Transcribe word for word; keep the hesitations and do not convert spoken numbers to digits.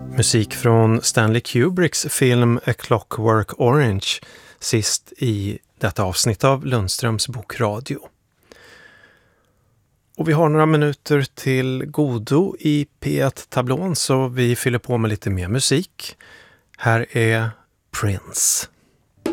Musik från Stanley Kubricks film A Clockwork Orange sist i detta avsnitt av Lundströms bokradio. Och vi har några minuter till godo i P ett-tablån så vi fyller på med lite mer musik. Här är Prince.